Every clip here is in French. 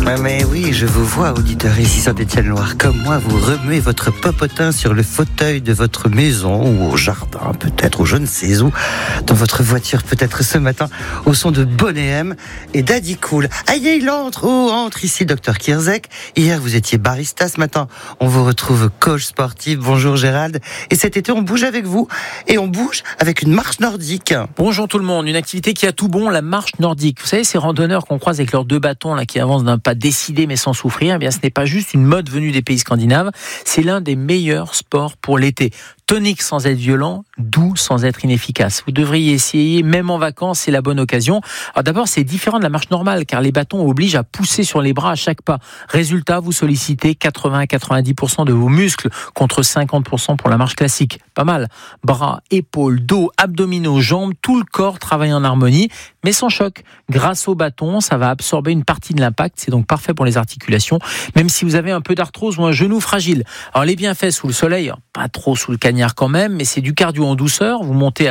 Mais oui, je vous vois, auditeurs ici Saint-Étienne-Loire. Comme moi, vous remuez votre popotin sur le fauteuil de votre maison ou au jardin, peut-être, ou je ne sais où, dans votre voiture, peut-être ce matin, au son de Bonnet M et Daddy Cool. Aïe, il entre, entre ici, Dr Kirzek. Hier, vous étiez barista, ce matin, on vous retrouve coach sportif. Bonjour Gérald. Et cet été, on bouge avec vous. Et on bouge avec une marche nordique. Bonjour tout le monde. Une activité qui a tout bon, la marche nordique. Vous savez, ces randonneurs qu'on croise avec leurs deux bâtons, là, qui avancent d'un pas décidé mais sans souffrir, eh bien, ce n'est pas juste une mode venue des pays scandinaves. C'est l'un des meilleurs sports pour l'été. Tonique sans être violent, doux sans être inefficace. Vous devriez essayer, même en vacances, c'est la bonne occasion. Alors d'abord, c'est différent de la marche normale, car les bâtons obligent à pousser sur les bras à chaque pas. Résultat, vous sollicitez 80 à 90% de vos muscles, contre 50% pour la marche classique. Pas mal. Bras, épaules, dos, abdominaux, jambes, tout le corps travaille en harmonie, mais sans choc. Grâce au bâton, ça va absorber une partie de l'impact, c'est donc parfait pour les articulations, même si vous avez un peu d'arthrose ou un genou fragile. Alors les bienfaits sous le soleil, pas trop sous le cagnard quand même, mais c'est du cardio en douceur. Vous montez à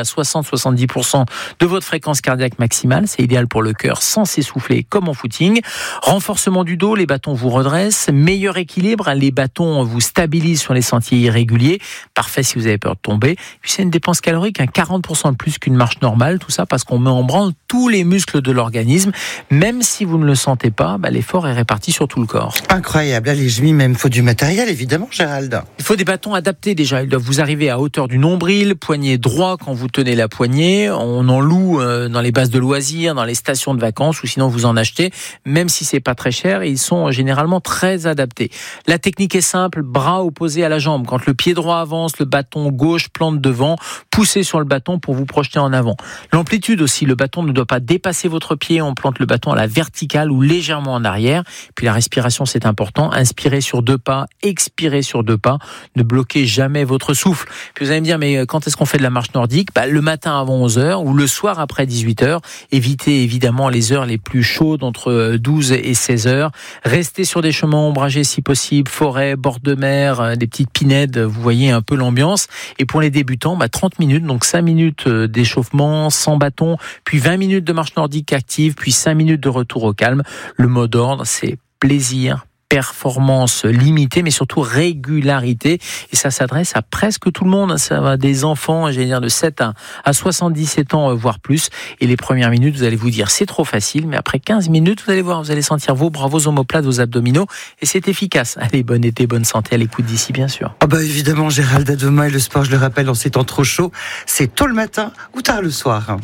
60-70% de votre fréquence cardiaque maximale. C'est idéal pour le cœur sans s'essouffler comme en footing. Renforcement du dos, les bâtons vous redressent. Meilleur équilibre, les bâtons vous stabilisent sur les sentiers irréguliers. Parfait si vous avez peur de tomber. Puis c'est une dépense calorique, 40% de plus qu'une marche normale. Tout ça parce qu'on met en branle tous les muscles de l'organisme. Même si vous ne le sentez pas, l'effort est réparti sur tout le corps. Incroyable. Allez, je mis même, faut du matériel, évidemment, Gérald. Il faut des bâtons adaptés déjà. Ils doivent vous arriver à hauteur du nombril, poignet droit quand vous tenez la poignée. On en loue dans les bases de loisirs, dans les stations de vacances, ou sinon vous en achetez, même si c'est pas très cher, et ils sont généralement très adaptés. La technique est simple, bras opposés à la jambe. Quand le pied droit avance, le bâton gauche plante devant, poussez sur le bâton pour vous projeter en avant. L'amplitude aussi, le bâton ne doit pas dépasser votre pied, on plante le bâton à la verticale ou légèrement en arrière. Puis la respiration, c'est important, inspirez sur 2 pas, expirez sur 2 pas, ne bloquez jamais votre souffle. Puis vous allez me dire, mais quand est-ce qu'on fait de la marche nordique ? Le matin avant 11h ou le soir après 18h. Évitez évidemment les heures les plus chaudes entre 12 et 16h. Restez sur des chemins ombragés si possible, forêt, bord de mer, des petites pinèdes, vous voyez un peu l'ambiance. Et pour les débutants, 30 minutes, donc 5 minutes d'échauffement sans bâton, puis 20 minutes de marche nordique active, puis 5 minutes de retour au calme. Le mot d'ordre, c'est plaisir, performance limitée, mais surtout régularité. Et ça s'adresse à presque tout le monde. Ça va des enfants, de 7 à 77 ans, voire plus. Et les premières minutes, vous allez vous dire, c'est trop facile. Mais après 15 minutes, vous allez voir, vous allez sentir vos bras, vos omoplates, vos abdominaux. Et c'est efficace. Allez, bon été, bonne santé à l'écoute d'ici, bien sûr. Évidemment, Gérald, à demain. Et le sport, je le rappelle, en ces temps trop chauds, c'est tôt le matin ou tard le soir.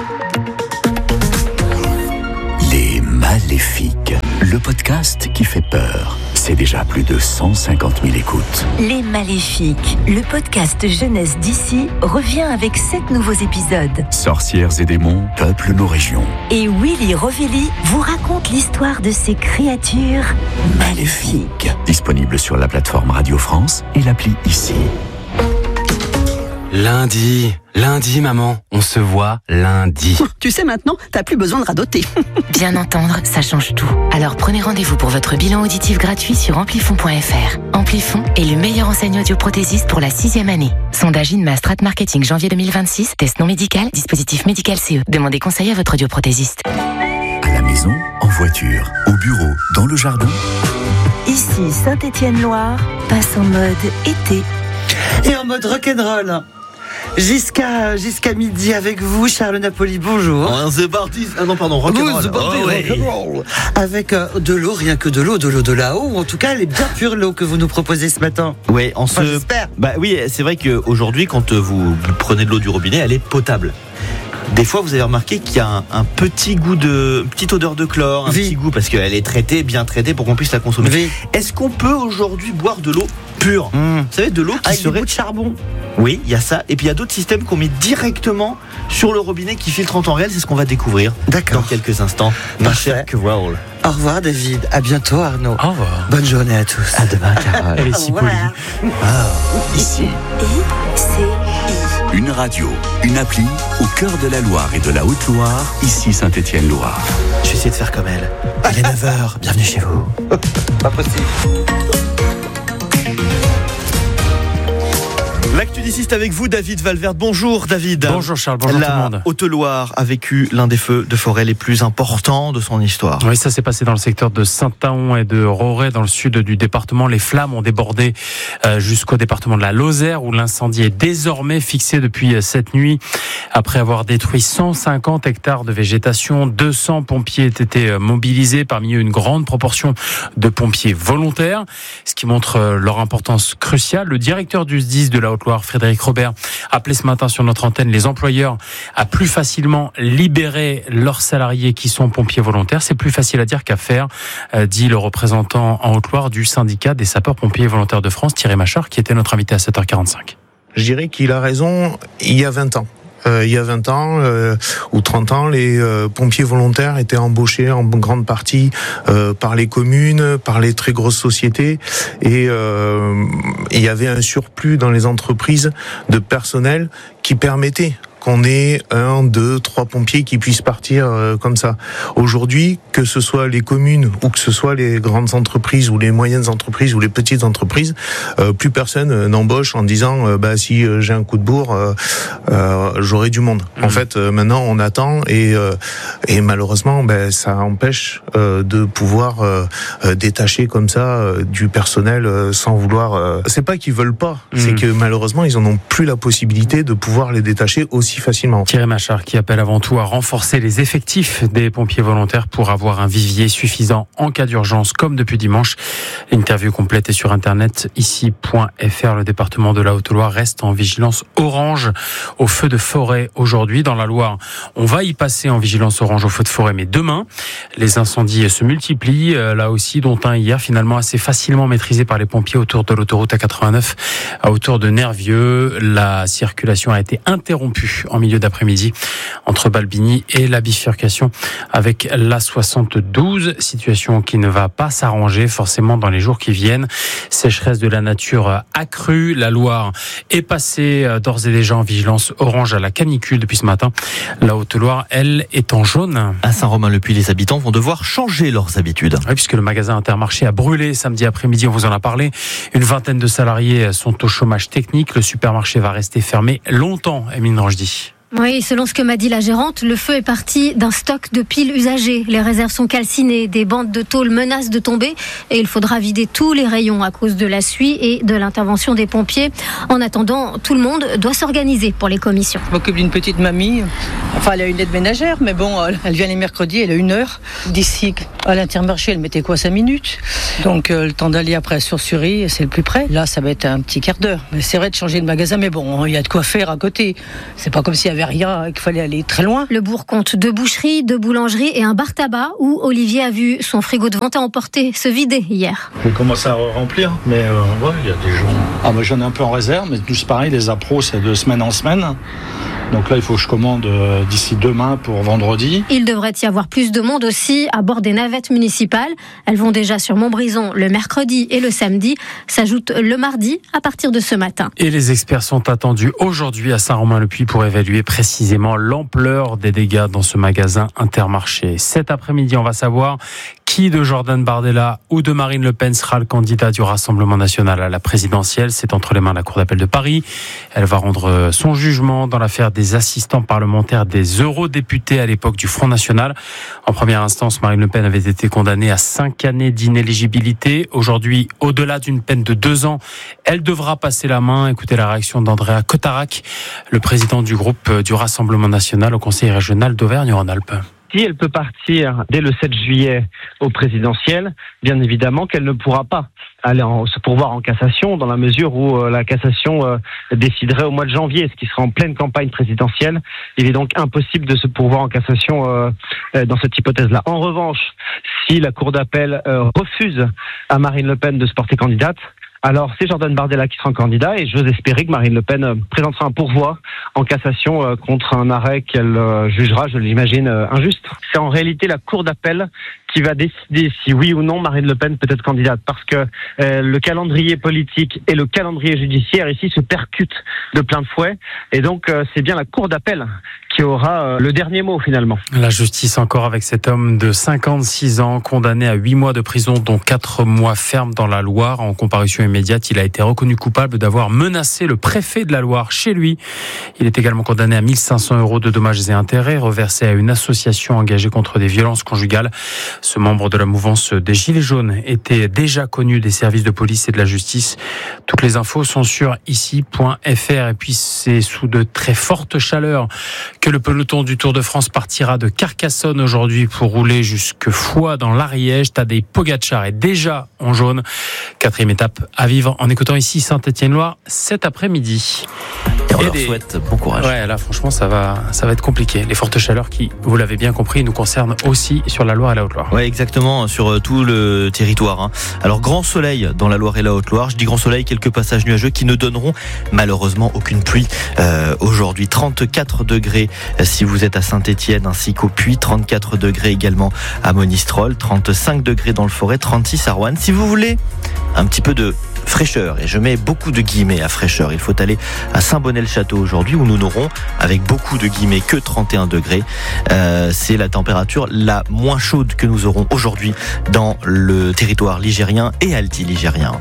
Les Maléfiques, le podcast qui fait peur. C'est déjà plus de 150 000 écoutes. Les Maléfiques, le podcast jeunesse d'ici, revient avec 7 nouveaux épisodes. Sorcières et démons peuplent nos régions. Et Willy Rovelli vous raconte l'histoire de ces créatures maléfiques. Disponible sur la plateforme Radio France et l'appli Ici. Lundi, maman, on se voit lundi. Tu sais maintenant, t'as plus besoin de radoter. Bien entendre, ça change tout. Alors prenez rendez-vous pour votre bilan auditif gratuit sur amplifon.fr. Amplifon est le meilleur enseigne audioprothésiste pour la 6e année. Sondage INMA Strat Marketing janvier 2026. Test non médical, dispositif médical CE. Demandez conseil à votre audioprothésiste. À la maison, en voiture, au bureau, dans le jardin. Ici Saint-Étienne-Loire passe en mode été. Et en mode rock'n'roll. Jusqu'à midi avec vous, Charles Napoli, bonjour. C'est parti. Ah non, pardon, rock'n'roll. Rock'n'roll. Avec de l'eau, rien que de l'eau de là-haut. En tout cas, elle est bien pure, l'eau que vous nous proposez ce matin. Oui, j'espère. Oui, c'est vrai qu'aujourd'hui, quand vous prenez de l'eau du robinet, elle est potable. Des fois, vous avez remarqué qu'il y a un petit goût une petite odeur de chlore, petit goût, parce qu'elle est bien traitée pour qu'on puisse la consommer. Oui. Est-ce qu'on peut aujourd'hui boire de l'eau pure ? Vous savez, de l'eau qui avec serait des bouts de charbon. Oui, il y a ça. Et puis il y a d'autres systèmes qu'on met directement sur le robinet qui filtrent en temps réel. C'est ce qu'on va découvrir dans quelques instants. Ma chère Carole. Au revoir David. À bientôt Arnaud. Au revoir. Bonne journée à tous. À demain Carole. Elle est si polie. Ici. Une radio, une appli au cœur de la Loire et de la Haute-Loire. Ici Saint-Étienne-Loire. Je vais essayer de faire comme elle. Il est 9h. Bienvenue chez vous. Pas possible. L'actu d'ici, c'est avec vous, David Valverde. Bonjour David. Bonjour Charles, bonjour tout le monde. La Haute-Loire a vécu l'un des feux de forêt les plus importants de son histoire. Oui, ça s'est passé dans le secteur de Saint-Aon et de Roret, dans le sud du département. Les flammes ont débordé jusqu'au département de la Lozère, où l'incendie est désormais fixé depuis cette nuit. Après avoir détruit 150 hectares de végétation, 200 pompiers ont été mobilisés, parmi eux une grande proportion de pompiers volontaires, ce qui montre leur importance cruciale. Le directeur du SDIS de la Haute-Loire, Frédéric Robert, a appelé ce matin sur notre antenne les employeurs à plus facilement libérer leurs salariés qui sont pompiers volontaires. C'est plus facile à dire qu'à faire, dit le représentant en Haute-Loire du syndicat des sapeurs-pompiers volontaires de France, Thierry Machard, qui était notre invité à 7h45. Je dirais qu'il a raison il y a 20 ans. Il y a 20 ans ou 30 ans, les pompiers volontaires étaient embauchés en grande partie par les communes, par les très grosses sociétés, et il y avait un surplus dans les entreprises de personnel qui permettait qu'on ait 1, 2, 3 pompiers qui puissent partir comme ça. Aujourd'hui, que ce soit les communes ou que ce soit les grandes entreprises ou les moyennes entreprises ou les petites entreprises, plus personne n'embauche en disant si j'ai un coup de bourre, j'aurai du monde. En fait, maintenant on attend et malheureusement ça empêche de pouvoir détacher comme ça du personnel sans vouloir. C'est pas qu'ils veulent pas, c'est que malheureusement ils en ont plus la possibilité de pouvoir les détacher aussi facilement. Thierry Machard qui appelle avant tout à renforcer les effectifs des pompiers volontaires pour avoir un vivier suffisant en cas d'urgence comme depuis dimanche. L'interview complète est sur internet ici.fr. Le département de la Haute-Loire reste en vigilance orange au feu de forêt aujourd'hui. Dans la Loire, on va y passer en vigilance orange au feu de forêt, mais demain, les incendies se multiplient, là aussi, dont un hier finalement assez facilement maîtrisé par les pompiers autour de l'autoroute A89, autour de Nervieux. La circulation a été interrompue en milieu d'après-midi entre Balbigny et la bifurcation avec l'A72. Situation qui ne va pas s'arranger forcément dans les jours qui viennent. Sécheresse de la nature accrue. La Loire est passée d'ores et déjà en vigilance orange à la canicule depuis ce matin. La Haute-Loire, elle, est en jaune. À Saint-Romain-le-Puy, les habitants vont devoir changer leurs habitudes. Oui, puisque le magasin Intermarché a brûlé samedi après-midi, on vous en a parlé. Une vingtaine de salariés sont au chômage technique. Le supermarché va rester fermé longtemps, Émile Rochdy. Oui, selon ce que m'a dit la gérante, le feu est parti d'un stock de piles usagées. Les réserves sont calcinées, des bandes de tôle menacent de tomber et il faudra vider tous les rayons à cause de la suie et de l'intervention des pompiers. En attendant, tout le monde doit s'organiser pour les commissions. Je m'occupe d'une petite mamie. Enfin, elle a une aide ménagère, mais bon, elle vient les mercredis, elle a 1 heure. D'ici à l'Intermarché, elle mettait 5 minutes. Donc, le temps d'aller après à Sourcerie, c'est le plus près. Là, ça va être un petit quart d'heure. Mais c'est vrai de changer de magasin, mais bon, il y a de quoi faire à côté. C'est pas comme s'il y avait rien, qu'il fallait aller très loin. Le bourg compte 2 boucheries, 2 boulangeries et un bar tabac où Olivier a vu son frigo de vente à emporter se vider hier. Je vais commencer à remplir, mais il y a des jours. J'en ai un peu en réserve, mais tous pareil, les appros, c'est de semaine en semaine. Donc là, il faut que je commande d'ici demain pour vendredi. Il devrait y avoir plus de monde aussi à bord des navettes municipales. Elles vont déjà sur Montbrison le mercredi et le samedi. S'ajoute le mardi à partir de ce matin. Et les experts sont attendus aujourd'hui à Saint-Romain-le-Puy pour évaluer précisément l'ampleur des dégâts dans ce magasin Intermarché. Cet après-midi, on va savoir qui de Jordan Bardella ou de Marine Le Pen sera le candidat du Rassemblement national à la présidentielle. C'est entre les mains de la Cour d'appel de Paris. Elle va rendre son jugement dans l'affaire des assistants parlementaires des eurodéputés à l'époque du Front National. En première instance, Marine Le Pen avait été condamnée à 5 années d'inéligibilité. Aujourd'hui, au-delà d'une peine de 2 ans, elle devra passer la main. Écoutez la réaction d'Andrea Cotarac, le président du groupe du Rassemblement national au Conseil régional d'Auvergne-Rhône-Alpes. Si elle peut partir dès le 7 juillet au présidentiel, bien évidemment qu'elle ne pourra pas aller se pourvoir en cassation dans la mesure où la cassation déciderait au mois de janvier, ce qui sera en pleine campagne présidentielle. Il est donc impossible de se pourvoir en cassation dans cette hypothèse-là. En revanche, si la Cour d'appel refuse à Marine Le Pen de se porter candidate, alors c'est Jordan Bardella qui sera candidat et j'ose espérer que Marine Le Pen présentera un pourvoi en cassation contre un arrêt qu'elle jugera, je l'imagine, injuste. C'est en réalité la Cour d'appel qui va décider si oui ou non Marine Le Pen peut être candidate, parce que le calendrier politique et le calendrier judiciaire ici se percutent de plein de fouet, et donc c'est bien la Cour d'appel qui aura le dernier mot finalement. La justice encore avec cet homme de 56 ans condamné à 8 mois de prison dont 4 mois ferme dans la Loire. En comparution immédiate, il a été reconnu coupable d'avoir menacé le préfet de la Loire chez lui. Il est également condamné à 1 500 € de dommages et intérêts reversés à une association engagée contre des violences conjugales. Ce membre de la mouvance des Gilets jaunes était déjà connu des services de police et de la justice. Toutes les infos sont sur ici.fr. Et puis c'est sous de très fortes chaleurs que le peloton du Tour de France partira de Carcassonne aujourd'hui pour rouler jusque Foix dans l'Ariège. Tadej Pogačar est déjà en jaune. 4e étape à vivre en écoutant ici Saint-Étienne-Loire cet après-midi. Et on leur souhaite bon courage. Ouais, là franchement ça va être compliqué. Les fortes chaleurs qui, vous l'avez bien compris, nous concernent aussi sur la Loire et la Haute-Loire. Ouais, exactement, sur tout le territoire. Alors grand soleil dans la Loire et la Haute-Loire. Je dis grand soleil, quelques passages nuageux qui ne donneront malheureusement aucune pluie aujourd'hui. 34 degrés si vous êtes à Saint-Étienne ainsi qu'au Puy, 34 degrés également à Monistrol, 35 degrés dans le Forêt, 36 à Roanne. Si vous voulez un petit peu de fraîcheur, et je mets beaucoup de guillemets à fraîcheur, il faut aller à Saint-Bonnet-le-Château aujourd'hui où nous n'aurons avec beaucoup de guillemets que 31 degrés. C'est la température la moins chaude que nous aurons aujourd'hui dans le territoire ligérien et alti-ligérien.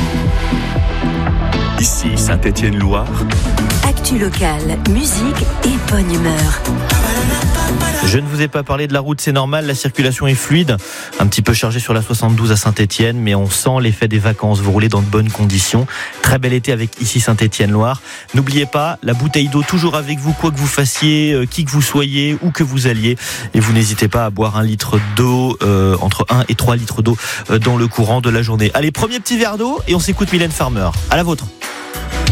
Ici Saint-Étienne-Loire. Actu locale, musique et bonne humeur. Je ne vous ai pas parlé de la route, c'est normal, la circulation est fluide, un petit peu chargée sur la 72 à Saint-Étienne, mais on sent l'effet des vacances, vous roulez dans de bonnes conditions. Très bel été avec ici Saint-Étienne-Loire. N'oubliez pas, la bouteille d'eau toujours avec vous, quoi que vous fassiez, qui que vous soyez, où que vous alliez. Et vous n'hésitez pas à boire 1 litre d'eau, entre 1 et 3 litres d'eau dans le courant de la journée. Allez, premier petit verre d'eau et on s'écoute Mylène Farmer. À la vôtre.